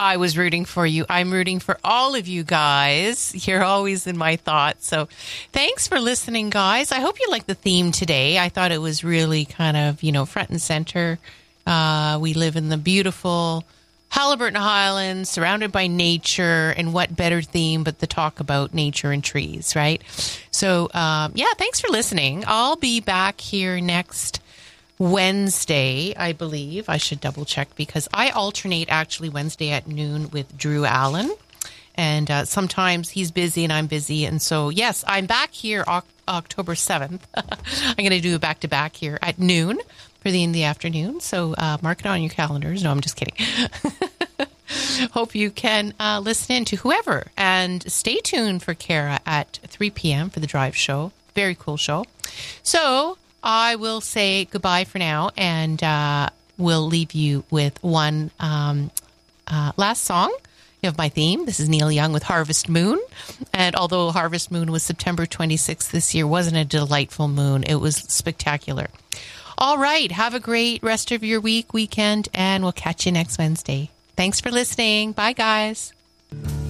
I was rooting for you. I'm rooting for all of you guys. You're always in my thoughts. So thanks for listening, guys. I hope you liked the theme today. I thought it was really kind of, front and center. We live in the beautiful Haliburton Highlands, surrounded by nature, and what better theme but the talk about nature and trees, right? So, thanks for listening. I'll be back here next Wednesday, I believe. I should double check because I alternate actually Wednesday at noon with Drew Allen. And sometimes he's busy and I'm busy. And so, yes, I'm back here October 7th. I'm going to do a back-to-back here at noon for the in the afternoon. So mark it on your calendars. No, I'm just kidding. Hope you can listen in to whoever. And stay tuned for Kara at 3 p.m. for the Drive Show. Very cool show. So I will say goodbye for now, and we'll leave you with one last song of my theme. This is Neil Young with Harvest Moon. And although Harvest Moon was September 26th this year, wasn't a delightful moon. It was spectacular. All right. Have a great rest of your weekend, and we'll catch you next Wednesday. Thanks for listening. Bye, guys.